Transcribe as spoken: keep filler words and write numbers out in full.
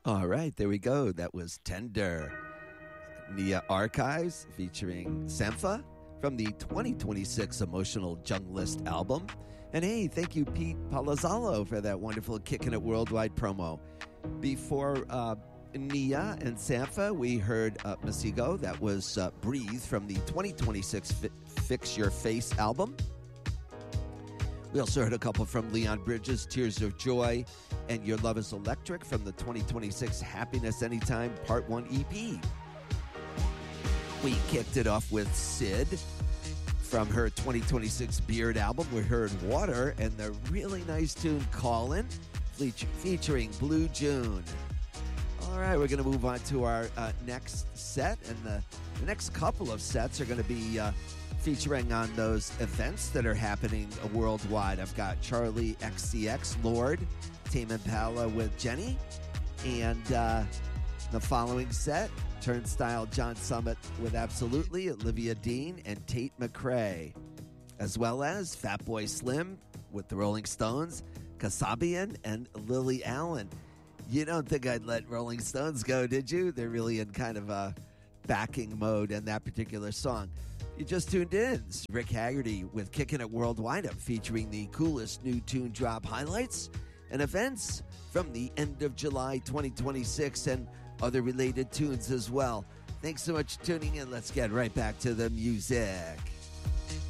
All right, there we go. That was Tender. Nia Archives featuring Sampha from the twenty twenty-six Emotional Junglist album. And hey, thank you, Pete Palazzolo, for that wonderful Kickin' It Worldwide promo. Before uh, Nia and Sampha, we heard uh, Masigo. That was uh, Breathe from the twenty twenty-six Fi- Fix Your Face album. We also heard a couple from Leon Bridges, Tears of Joy, and Your Love is Electric from the twenty twenty-six Happiness Anytime Part one E P. We kicked it off with Sid from her twenty twenty-six Beard album. We heard Water and the really nice tune Callin', featuring Blue June. All right, we're going to move on to our uh, next set, and the, the next couple of sets are going to be uh, featuring on those events that are happening worldwide. I've got Charlie X C X, Lord, Tame Impala with Jenny, and uh, the following set, Turnstile John Summit with Absolutely, Olivia Dean, and Tate McRae, as well as Fatboy Slim with the Rolling Stones, Kasabian, and Lily Allen. You don't think I'd let Rolling Stones go, did you? They're really in kind of a backing mode in that particular song. You just tuned in. It's Rick Haggerty with Kickin' It Worldwide. I'm featuring the coolest new tune drop highlights and events from the end of July twenty twenty-six and other related tunes as well. Thanks so much for tuning in. Let's get right back to the music.